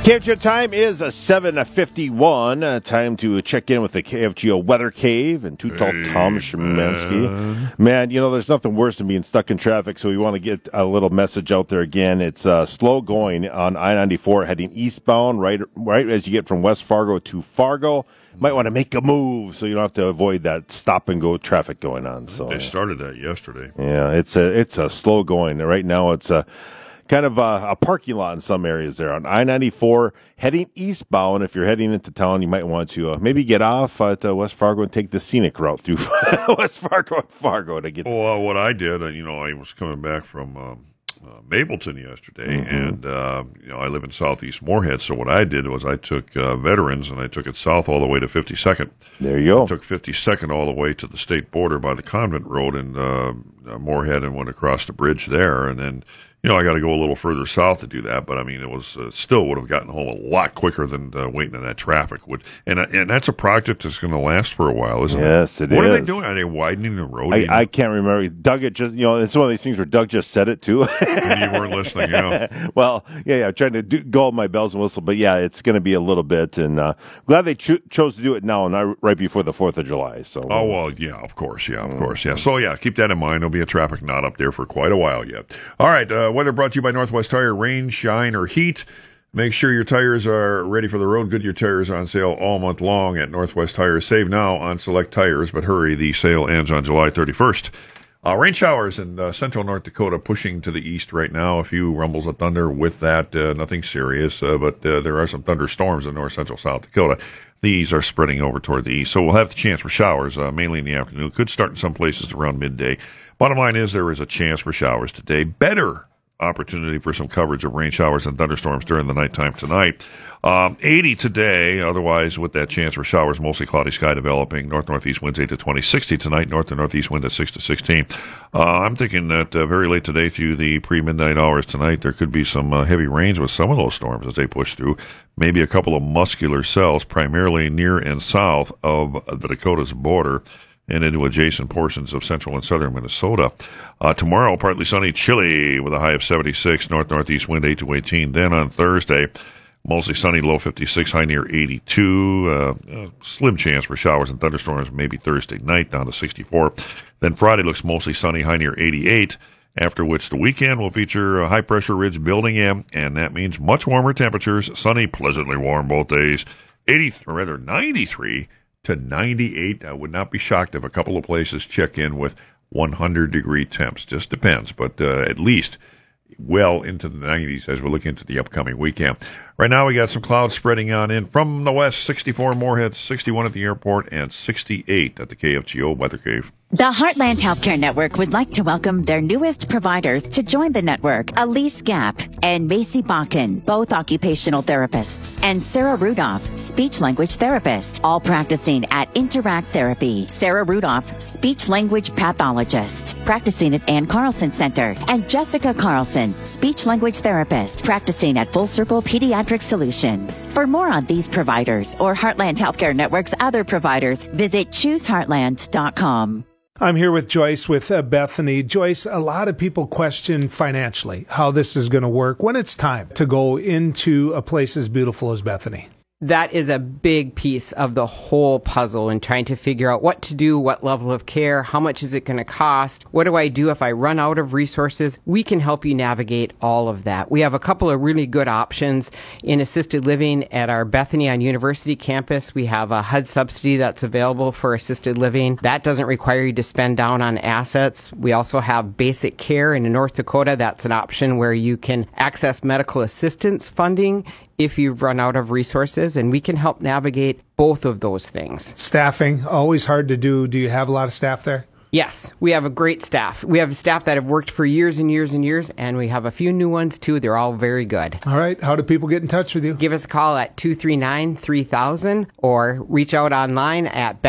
KFGO time is 7:51. Time to check in with the KFGO Weather Cave and Too Tall Tom Szymanski. Man, you know, there's nothing worse than being stuck in traffic, so we want to get a little message out there again. It's slow going on I-94 heading eastbound, right as you get from West Fargo to Fargo. Might want to make a move so you don't have to avoid that stop-and-go traffic going on. So they started that yesterday. Yeah, it's a slow going. Right now it's kind of a parking lot in some areas there on I-94 heading eastbound. If you're heading into town, you might want to maybe get off at West Fargo and take the scenic route through West Fargo and Fargo to get. Well, what I did, I was coming back from Mapleton yesterday, and I live in southeast Moorhead. So what I did was I took Veterans and I took it south all the way to 52nd. There you go. I took 52nd all the way to the state border by the Convent Road in Moorhead and went across the bridge there, and then. I got to go a little further south to do that, but I mean, it was still would have gotten home a lot quicker than waiting in that traffic would. And that's a project that's going to last for a while, isn't it? Yes, it is. What are they doing? Are they widening the road? I can't remember. Doug, it's one of these things where Doug just said it too. And you weren't listening, yeah. Well, yeah, trying to go all my bells and whistles, but yeah, it's going to be a little bit, and glad they chose to do it now and not right before the 4th of July. So. Oh well, yeah, of course, yeah. So yeah, keep that in mind. There'll be a traffic knot up there for quite a while yet. All right. Weather brought to you by Northwest Tire. Rain, shine, or heat. Make sure your tires are ready for the road. Goodyear tires are on sale all month long at Northwest Tire. Save now on select tires, but hurry. The sale ends on July 31st. Rain showers in central North Dakota pushing to the east right now. A few rumbles of thunder with that. Nothing serious, but there are some thunderstorms in north central South Dakota. These are spreading over toward the east, so we'll have the chance for showers mainly in the afternoon. Could start in some places around midday. Bottom line is there is a chance for showers today. Better opportunity for some coverage of rain showers and thunderstorms during the nighttime tonight. 80 today, otherwise with that chance for showers, mostly cloudy sky developing. North-northeast winds 8 to 20, 60 tonight. North to northeast wind at 6 to 16. I'm thinking that very late today through the pre-midnight hours tonight, there could be some heavy rains with some of those storms as they push through. Maybe a couple of muscular cells, primarily near and south of the Dakota's border and into adjacent portions of central and southern Minnesota. Tomorrow, partly sunny, chilly with a high of 76, north-northeast wind 8 to 18. Then on Thursday, mostly sunny, low 56, high near 82. Slim chance for showers and thunderstorms maybe Thursday night down to 64. Then Friday looks mostly sunny, high near 88. After which the weekend will feature a high-pressure ridge building in, and that means much warmer temperatures. Sunny, pleasantly warm both days. 93 to 98. I would not be shocked if a couple of places check in with 100-degree temps. Just depends, but at least well into the 90s as we're looking into the upcoming weekend. Right now we got some clouds spreading on in from the west, 64 Moorhead, 61 at the airport, and 68 at the KFGO Weather Cave. The Heartland Healthcare Network would like to welcome their newest providers to join the network. Elise Gap and Macy Bakken, both occupational therapists, and Sarah Rudolph, speech-language therapist, all practicing at Interact Therapy. Sarah Rudolph, speech-language pathologist, practicing at Ann Carlson Center, and Jessica Carlson, speech-language therapist, practicing at Full Circle Pediatric Solutions. For more on these providers or Heartland Healthcare Network's other providers, visit chooseheartland.com. I'm here with Joyce with Bethany. Joyce, a lot of people question financially how this is going to work when it's time to go into a place as beautiful as Bethany. That is a big piece of the whole puzzle in trying to figure out what to do, what level of care, how much is it going to cost, what do I do if I run out of resources? We can help you navigate all of that. We have a couple of really good options in assisted living at our Bethany on University campus. We have a HUD subsidy that's available for assisted living. That doesn't require you to spend down on assets. We also have basic care in North Dakota. That's an option where you can access medical assistance funding if you've run out of resources, and we can help navigate both of those things. Staffing, always hard to do. Do you have a lot of staff there? Yes, we have a great staff. We have staff that have worked for years and years and years, and we have a few new ones too. They're all very good. All right. How do people get in touch with you? Give us a call at 239-3000 or reach out online at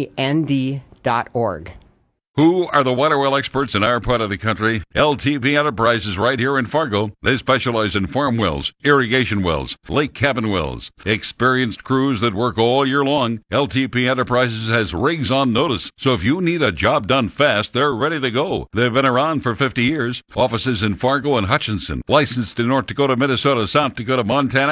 bethanynd.org. Who are the water well experts in our part of the country? LTP Enterprises right here in Fargo. They specialize in farm wells, irrigation wells, lake cabin wells. Experienced crews that work all year long. LTP Enterprises has rigs on notice. So if you need a job done fast, they're ready to go. They've been around for 50 years. Offices in Fargo and Hutchinson. Licensed in North Dakota, Minnesota, South Dakota, Montana,